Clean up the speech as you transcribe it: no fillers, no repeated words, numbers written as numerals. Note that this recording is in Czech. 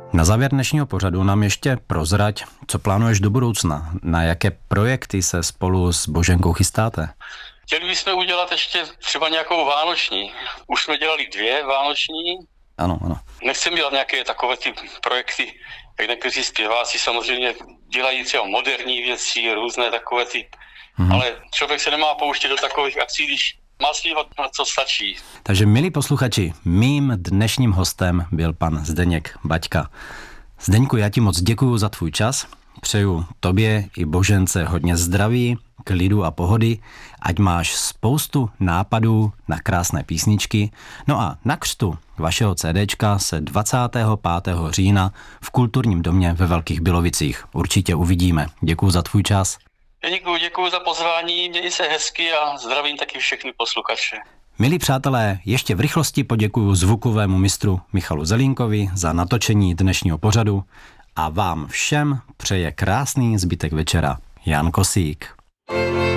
Na závěr dnešního pořadu nám ještě prozrať, co plánuješ do budoucna, na jaké projekty se spolu s Boženkou chystáte. Chtěli bychom udělat ještě třeba nějakou vánoční. Už jsme dělali 2 vánoční. Ano. Nechceme dělat nějaké takové ty projekty, jak někteří zpěváci samozřejmě dělají třeba moderní věci, různé takové ty, ale člověk se nemá pouštět do takových akcí, když má zpívat, na co stačí. Takže milí posluchači, mým dnešním hostem byl pan Zdeněk Baťka. Zdeňku, já ti moc děkuju za tvůj čas. Přeju tobě i Božence hodně zdraví, klidu a pohody, ať máš spoustu nápadů na krásné písničky. No a na křtu vašeho CDčka se 25. října v Kulturním domě ve Velkých Bílovicích určitě uvidíme. Děkuju za tvůj čas. Děkuju za pozvání, měj se hezky a zdravím taky všechny posluchače. Milí přátelé, ještě v rychlosti poděkuju zvukovému mistru Michalu Zelínkovi za natočení dnešního pořadu a vám všem přeje krásný zbytek večera. Jan Kosík.